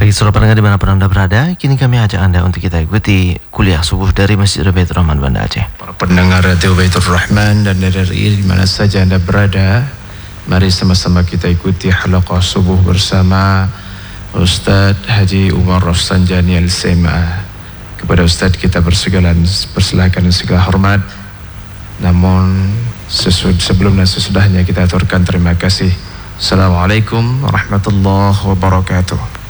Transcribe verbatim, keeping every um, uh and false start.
Baik, saudara pendengar dimanapun Anda berada, kini kami ajak Anda untuk kita ikuti kuliah subuh dari Masjid Baitur Rahman Banda Aceh. Para pendengar Radio Baitur Rahman dan R R I di mana saja Anda berada, mari sama-sama kita ikuti halaqah subuh bersama Ustadz Haji Umar Rafsanjani Al-Sema. Kepada Ustadz kita bersegala persilakan dan segala hormat. Namun sesud, sebelum dan sesudahnya kita aturkan terima kasih. Assalamualaikum warahmatullahi wabarakatuh.